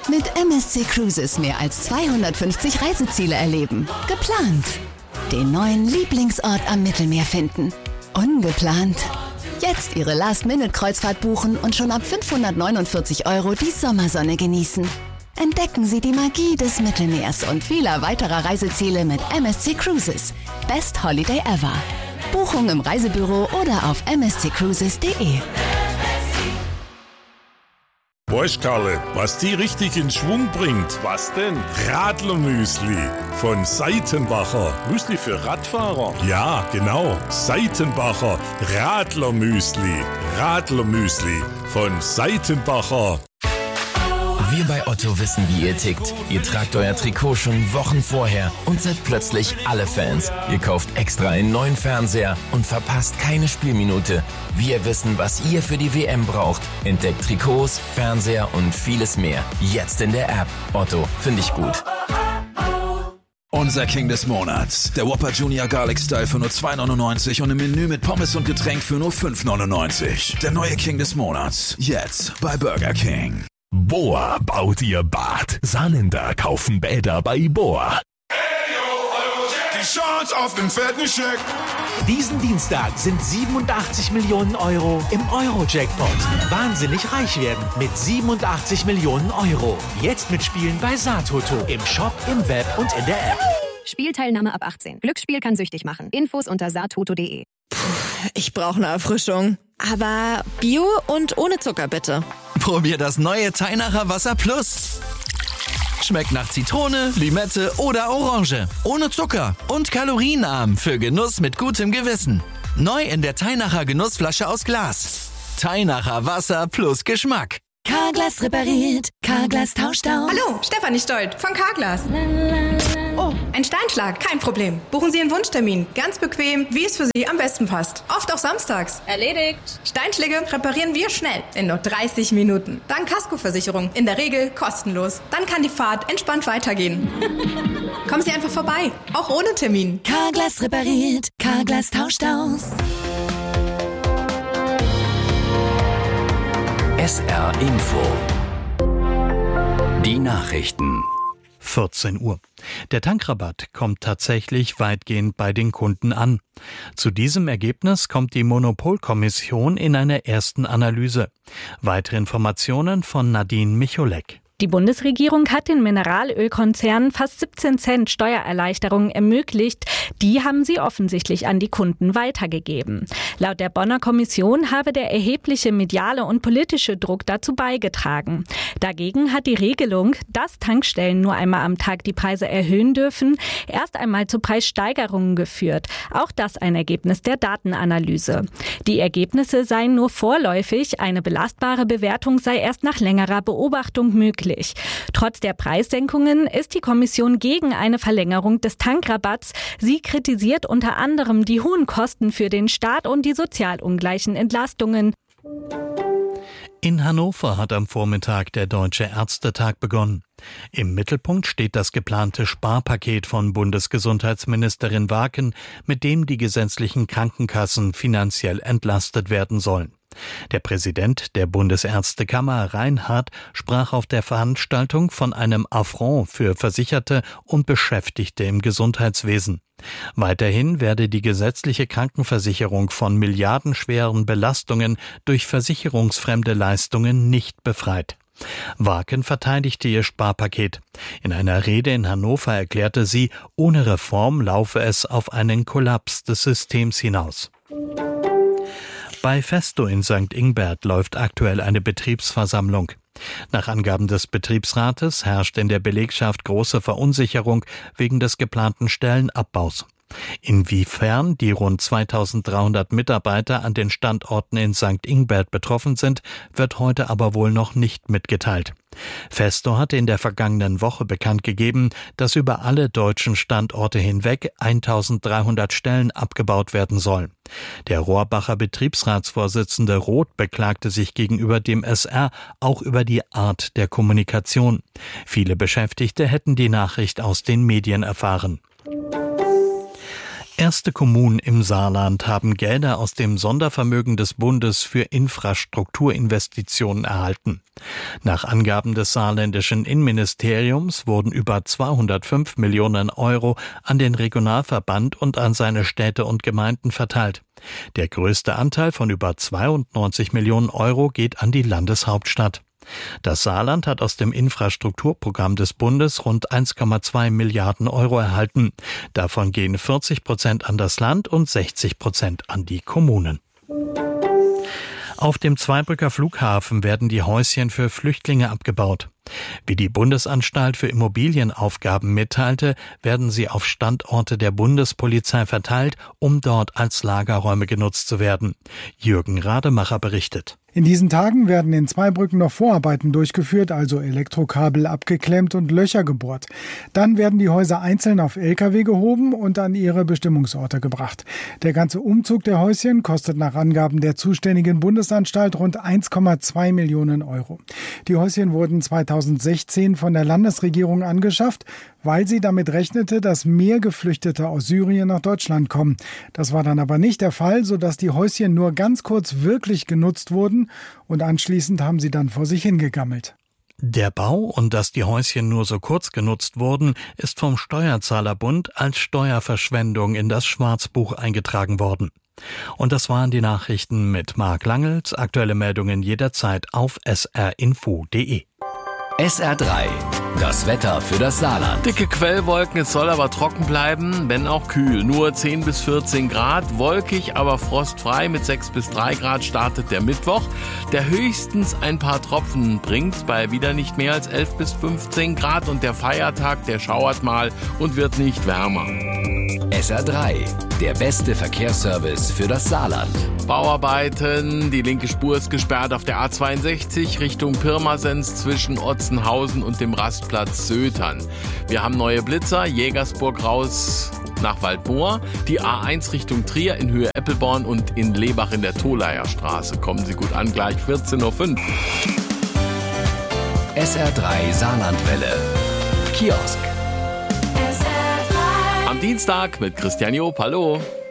Mit MSC Cruises mehr als 250 Reiseziele erleben. Geplant. Den neuen Lieblingsort am Mittelmeer finden. Ungeplant. Jetzt Ihre Last-Minute-Kreuzfahrt buchen und schon ab 549 € die Sommersonne genießen. Entdecken Sie die Magie des Mittelmeers und vieler weiterer Reiseziele mit MSC Cruises. Best Holiday ever. Buchung im Reisebüro oder auf msccruises.de. Weißt Karle, was die richtig in Schwung bringt? Was denn? Radlermüsli von Seitenbacher. Müsli für Radfahrer? Ja, genau. Seitenbacher Radlermüsli. Radlermüsli von Seitenbacher. Wir bei Otto wissen, wie ihr tickt. Ihr tragt euer Trikot schon Wochen vorher und seid plötzlich alle Fans. Ihr kauft extra einen neuen Fernseher und verpasst keine Spielminute. Wir wissen, was ihr für die WM braucht. Entdeckt Trikots, Fernseher und vieles mehr. Jetzt in der App. Otto, finde ich gut. Unser King des Monats. Der Whopper Junior Garlic Style für nur 2,99 und im Menü mit Pommes und Getränk für nur 5,99. Der neue King des Monats. Jetzt bei Burger King. Boa baut ihr Bad. Saarländer kaufen Bäder bei Boa. Die Chance auf den fetten Scheck. Diesen Dienstag sind 87 Millionen € im Euro-Jackpot. Wahnsinnig reich werden mit 87 Millionen €. Jetzt mitspielen bei Saartoto. Im Shop, im Web und in der App. Spielteilnahme ab 18. Glücksspiel kann süchtig machen. Infos unter saartoto.de. Ich brauche eine Erfrischung. Aber Bio und ohne Zucker, bitte. Probier das neue Teinacher Wasser Plus. Schmeckt nach Zitrone, Limette oder Orange. Ohne Zucker und kalorienarm für Genuss mit gutem Gewissen. Neu in der Teinacher Genussflasche aus Glas. Teinacher Wasser plus Geschmack. Carglass repariert, Carglass tauscht aus. Hallo, Stefanie Stolt von Carglass. Oh, ein Steinschlag, kein Problem. Buchen Sie einen Wunschtermin. Ganz bequem, wie es für Sie am besten passt. Oft auch samstags. Erledigt. Steinschläge reparieren wir schnell, in nur 30 Minuten. Dank Kaskoversicherung, in der Regel kostenlos. Dann kann die Fahrt entspannt weitergehen. Kommen Sie einfach vorbei, auch ohne Termin. Carglass repariert, Carglass tauscht aus. SR Info. Die Nachrichten. 14 Uhr. Der Tankrabatt kommt tatsächlich weitgehend bei den Kunden an. Zu diesem Ergebnis kommt die Monopolkommission in einer ersten Analyse. Weitere Informationen von Nadine Micholek. Die Bundesregierung hat den Mineralölkonzernen fast 17 Cent Steuererleichterungen ermöglicht. Die haben sie offensichtlich an die Kunden weitergegeben. Laut der Bonner Kommission habe der erhebliche mediale und politische Druck dazu beigetragen. Dagegen hat die Regelung, dass Tankstellen nur einmal am Tag die Preise erhöhen dürfen, erst einmal zu Preissteigerungen geführt. Auch das ein Ergebnis der Datenanalyse. Die Ergebnisse seien nur vorläufig, eine belastbare Bewertung sei erst nach längerer Beobachtung möglich. Trotz der Preissenkungen ist die Kommission gegen eine Verlängerung des Tankrabatts. Sie kritisiert unter anderem die hohen Kosten für den Staat und die sozial ungleichen Entlastungen. In Hannover hat am Vormittag der Deutsche Ärztetag begonnen. Im Mittelpunkt steht das geplante Sparpaket von Bundesgesundheitsministerin Waken, mit dem die gesetzlichen Krankenkassen finanziell entlastet werden sollen. Der Präsident der Bundesärztekammer, Reinhardt, sprach auf der Veranstaltung von einem Affront für Versicherte und Beschäftigte im Gesundheitswesen. Weiterhin werde die gesetzliche Krankenversicherung von milliardenschweren Belastungen durch versicherungsfremde Leistungen nicht befreit. Waken verteidigte ihr Sparpaket. In einer Rede in Hannover erklärte sie, ohne Reform laufe es auf einen Kollaps des Systems hinaus. Bei Festo in St. Ingbert läuft aktuell eine Betriebsversammlung. Nach Angaben des Betriebsrates herrscht in der Belegschaft große Verunsicherung wegen des geplanten Stellenabbaus. Inwiefern die rund 2300 Mitarbeiter an den Standorten in St. Ingbert betroffen sind, wird heute aber wohl noch nicht mitgeteilt. Festo hatte in der vergangenen Woche bekannt gegeben, dass über alle deutschen Standorte hinweg 1300 Stellen abgebaut werden sollen. Der Rohrbacher Betriebsratsvorsitzende Roth beklagte sich gegenüber dem SR auch über die Art der Kommunikation. Viele Beschäftigte hätten die Nachricht aus den Medien erfahren. Erste Kommunen im Saarland haben Gelder aus dem Sondervermögen des Bundes für Infrastrukturinvestitionen erhalten. Nach Angaben des saarländischen Innenministeriums wurden über 205 Millionen Euro an den Regionalverband und an seine Städte und Gemeinden verteilt. Der größte Anteil von über 92 Millionen Euro geht an die Landeshauptstadt. Das Saarland hat aus dem Infrastrukturprogramm des Bundes rund 1,2 Milliarden Euro erhalten. Davon gehen 40% an das Land und 60% an die Kommunen. Auf dem Zweibrücker Flughafen werden die Häuschen für Flüchtlinge abgebaut. Wie die Bundesanstalt für Immobilienaufgaben mitteilte, werden sie auf Standorte der Bundespolizei verteilt, um dort als Lagerräume genutzt zu werden. Jürgen Rademacher berichtet. In diesen Tagen werden in Zweibrücken noch Vorarbeiten durchgeführt, also Elektrokabel abgeklemmt und Löcher gebohrt. Dann werden die Häuser einzeln auf LKW gehoben und an ihre Bestimmungsorte gebracht. Der ganze Umzug der Häuschen kostet nach Angaben der zuständigen Bundesanstalt rund 1,2 Millionen Euro. Die Häuschen wurden 2016 von der Landesregierung angeschafft, weil sie damit rechnete, dass mehr Geflüchtete aus Syrien nach Deutschland kommen. Das war dann aber nicht der Fall, sodass die Häuschen nur ganz kurz wirklich genutzt wurden und anschließend haben sie dann vor sich hingegammelt. Der Bau und dass die Häuschen nur so kurz genutzt wurden, ist vom Steuerzahlerbund als Steuerverschwendung in das Schwarzbuch eingetragen worden. Und das waren die Nachrichten mit Marc Langels. Aktuelle Meldungen jederzeit auf srinfo.de. SR3, das Wetter für das Saarland. Dicke Quellwolken, es soll aber trocken bleiben, wenn auch kühl. Nur 10 bis 14 Grad, wolkig, aber frostfrei mit 6 bis 3 Grad startet der Mittwoch, der höchstens ein paar Tropfen bringt, bei wieder nicht mehr als 11 bis 15 Grad. Und der Feiertag, der schauert mal und wird nicht wärmer. SR3, der beste Verkehrsservice für das Saarland. Bauarbeiten, die linke Spur ist gesperrt auf der A62 Richtung Pirmasens zwischen Otzenhausen und dem Rastplatz Sötern. Wir haben neue Blitzer, Jägersburg raus nach Waldmoor, die A1 Richtung Trier in Höhe Eppelborn und in Lebach in der Tolaer Straße. Kommen Sie gut an, gleich 14.05 Uhr. SR3 Saarlandwelle. Kiosk. Am Dienstag mit Christian Job. Hallo.